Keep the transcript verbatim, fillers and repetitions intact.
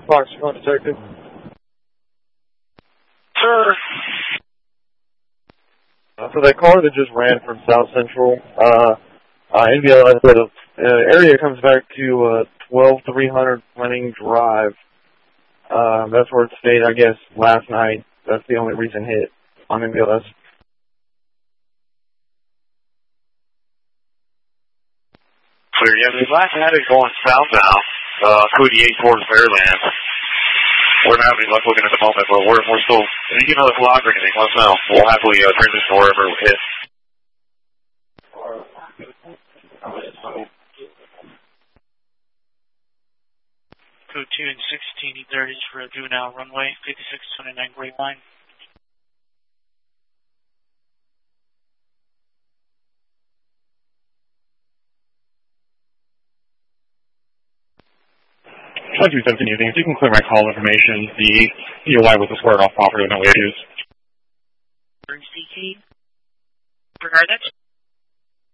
Fox one detective. Sir. Uh, so that car that just ran from South Central, uh, uh, N B L S, the uh, area comes back to uh, twelve three hundred Fleming Drive. Uh, that's where it stayed, I guess, last night. That's the only recent hit on N B L S. Clear, yeah, the last night is going southbound, uh, Cody eight towards Fairland. We're not having luck looking at the moment, but we're, we're still, if you get another flag or anything, let us know. We'll happily uh, transition to wherever we hit. Code two and sixteen, E thirties for a juvenile runway, fifty-six twenty-nine Grapevine. twenty-two seventeen using, if you can clear my call information, the E O I was squared off property with no issues. C K, regard that.